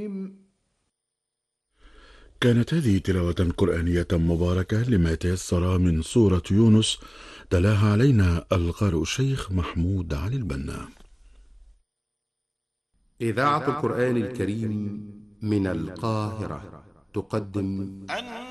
كانت هذه تلاوة قرآنية مباركة لما تيسر من سورة يونس، تلاها علينا القارئ الشيخ محمود علي البنا. إذاعة القرآن الكريم من القاهرة تقدم